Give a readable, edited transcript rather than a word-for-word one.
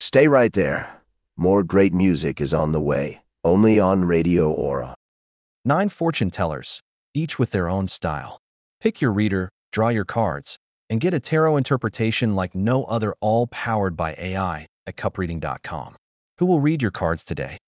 Stay right there. More great music is on the way, only on Radio Aura. 9 fortune tellers, each with their own style. Pick your reader, draw your cards, and get a tarot interpretation like no other, all powered by AI at cupreading.com. Who will read your cards today?